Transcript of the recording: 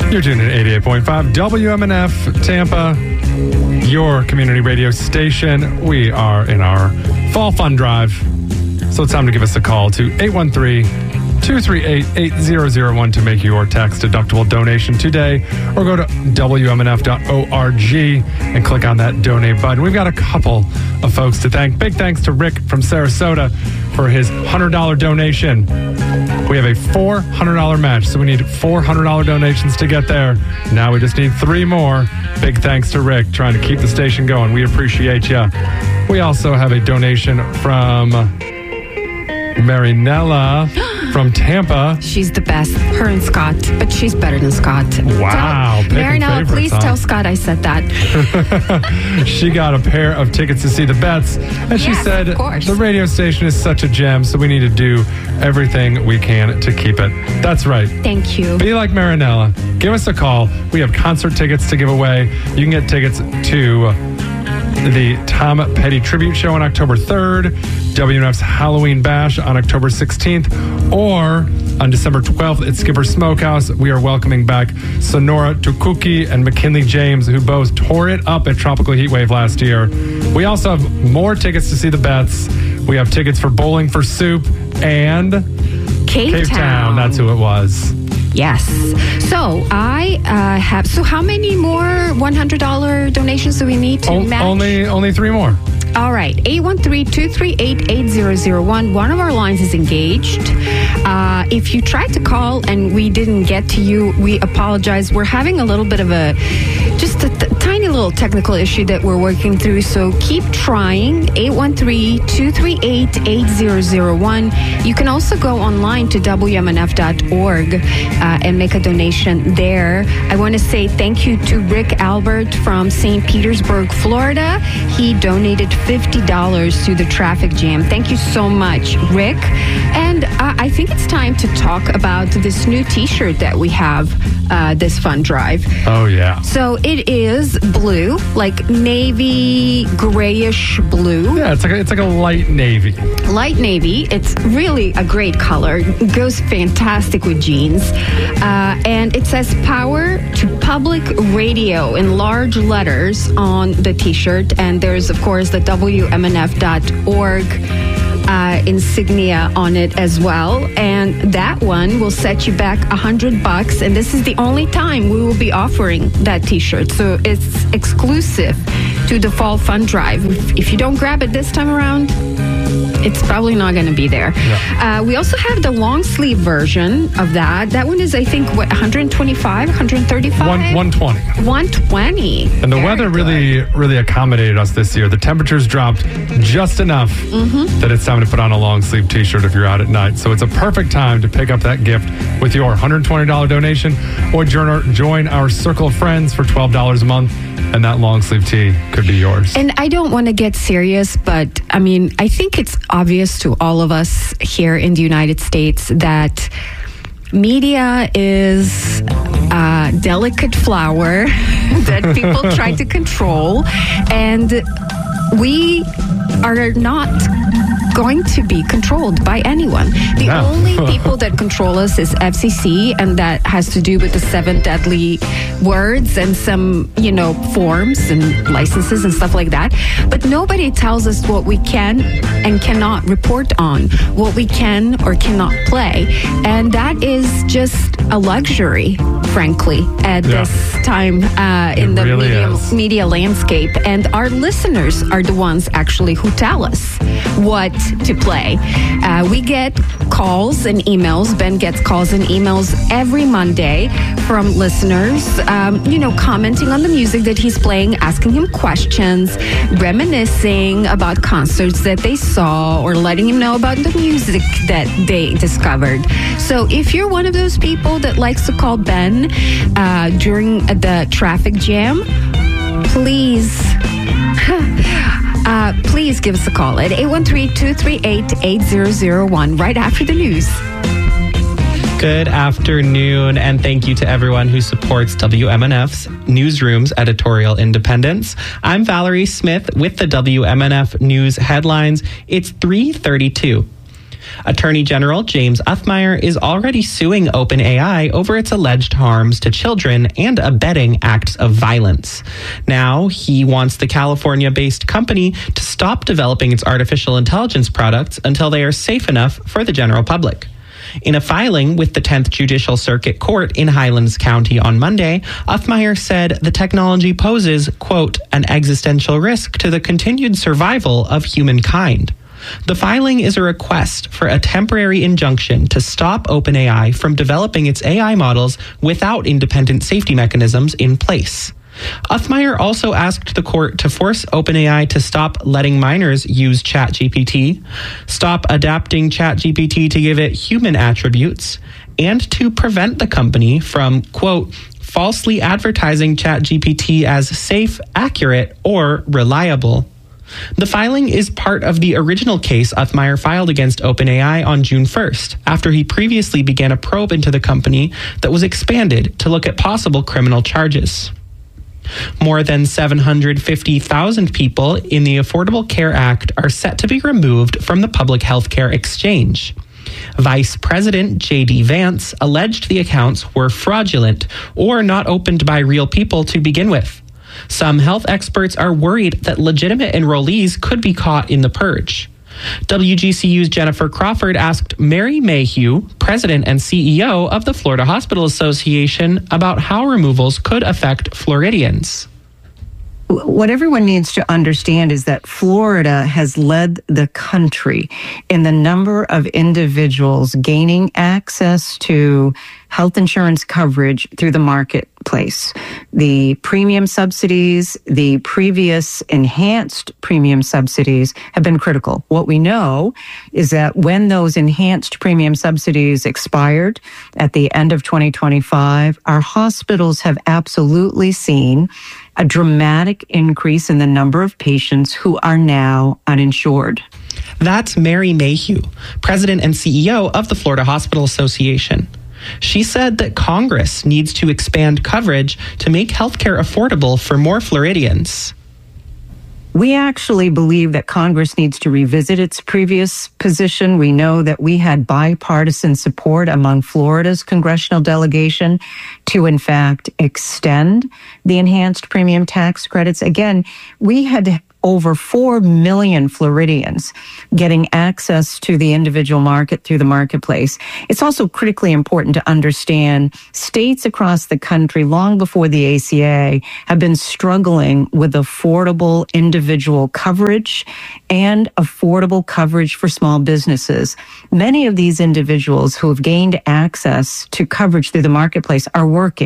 You're tuned in 88.5 WMNF Tampa, your community radio station. We are in our fall fun drive, so it's time to give us a call to 813-238-8001 to make your tax deductible donation today, or go to WMNF.org and click on that donate button. We've got a couple of folks to thank. Big thanks to Rick from Sarasota for his $100 donation. We have a $400 match, so we need $400 donations to get there. Now we just need 3 more. Big thanks to Rick, trying to keep the station going. We appreciate you. We also have a donation from Marinella from Tampa. She's the best. Her and Scott, but she's better than Scott. Wow. Marinella, please tell Scott I said that. She got a pair of tickets to see the Bets, and she said the radio station is such a gem, so we need to do everything we can to keep it. That's right. Thank you. Be like Marinella. Give us a call. We have concert tickets to give away. You can get tickets to the Tom Petty Tribute Show on October 3rd, WMNF's Halloween Bash on October 16th, or on December 12th at Skipper Smokehouse. We are welcoming back Sonora Tukuki and McKinley James, who both tore it up at Tropical Heatwave last year. We also have more tickets to see the Bets. We have tickets for Bowling for Soup and Cape Town. That's who it was. Yes. So I have. So how many more $100 donations do we need to match? Only 3 more. All right. 813-238-8001. One of our lines is engaged. If you tried to call and we didn't get to you, we apologize. We're having a little bit of a tiny little technical issue that we're working through. So keep trying. 813-238-8001. You can also go online to WMNF.org and make a donation there. I want to say thank you to Rick Albert from St. Petersburg, Florida. He donated $50 to the traffic jam. Thank you so much, Rick. And I think it's time to talk about this new T-shirt that we have, this fun drive. Oh, yeah. So it is blue, like navy, grayish blue. Yeah, it's like a light navy. Light navy. It's really a great color. It goes fantastic with jeans. And it says Power to Public Radio in large letters on the T-shirt. And there's, of course, the WMNF.org insignia on it as well. And that one will set you back $100. And this is the only time we will be offering that T-shirt. So it's exclusive to the Fall Fun Drive. If you don't grab it this time around, it's probably not going to be there. Yeah. We also have the long sleeve version of that. That one is, I think, what, 125, 135? 120. 120. And the weather really accommodated us this year. The temperatures dropped just enough that it's time to put on a long sleeve T-shirt if you're out at night. So it's a perfect time to pick up that gift with your $120 donation, or join our circle of friends for $12 a month. And that long sleeve tee could be yours. And I don't want to get serious, but I mean, I think it's obvious to all of us here in the United States that media is a delicate flower that people try to control. And we are not going to be controlled by anyone. The only people that control us is FCC, and that has to do with the 7 deadly words and some, forms and licenses and stuff like that. But nobody tells us what we can and cannot report on, what we can or cannot play. And that is just a luxury, frankly, at this time in the media landscape. And our listeners are the ones actually who tell us what to play. We get calls and emails. Ben gets calls and emails every Monday from listeners, commenting on the music that he's playing, asking him questions, reminiscing about concerts that they saw, or letting him know about the music that they discovered. So if you're one of those people that likes to call Ben during the traffic jam, please give us a call at 813-238-8001 right after the news. Good afternoon, and thank you to everyone who supports WMNF's Newsroom's editorial independence. I'm Valerie Smith with the WMNF News headlines. It's 3:32. Attorney General James Uthmeier is already suing OpenAI over its alleged harms to children and abetting acts of violence. Now, he wants the California-based company to stop developing its artificial intelligence products until they are safe enough for the general public. In a filing with the 10th Judicial Circuit Court in Highlands County on Monday, Uthmeier said the technology poses, quote, an existential risk to the continued survival of humankind. The filing is a request for a temporary injunction to stop OpenAI from developing its AI models without independent safety mechanisms in place. Uthmeier also asked the court to force OpenAI to stop letting minors use ChatGPT, stop adapting ChatGPT to give it human attributes, and to prevent the company from, quote, falsely advertising ChatGPT as safe, accurate, or reliable. The filing is part of the original case Uthmeier filed against OpenAI on June 1st, after he previously began a probe into the company that was expanded to look at possible criminal charges. More than 750,000 people in the Affordable Care Act are set to be removed from the public health care exchange. Vice President J.D. Vance alleged the accounts were fraudulent or not opened by real people to begin with. Some health experts are worried that legitimate enrollees could be caught in the purge. WGCU's Jennifer Crawford asked Mary Mayhew, president and CEO of the Florida Hospital Association, about how removals could affect Floridians. What everyone needs to understand is that Florida has led the country in the number of individuals gaining access to health insurance coverage through the marketplace. The premium subsidies, the previous enhanced premium subsidies have been critical. What we know is that when those enhanced premium subsidies expired at the end of 2025, our hospitals have absolutely seen a dramatic increase in the number of patients who are now uninsured. That's Mary Mayhew, president and CEO of the Florida Hospital Association. She said that Congress needs to expand coverage to make healthcare affordable for more Floridians. We actually believe that Congress needs to revisit its previous position. We know that we had bipartisan support among Florida's congressional delegation to, in fact, extend the enhanced premium tax credits. Again, we had over 4 million Floridians getting access to the individual market through the marketplace. It's also critically important to understand states across the country, long before the ACA, have been struggling with affordable individual coverage and affordable coverage for small businesses. Many of these individuals who have gained access to coverage through the marketplace are working.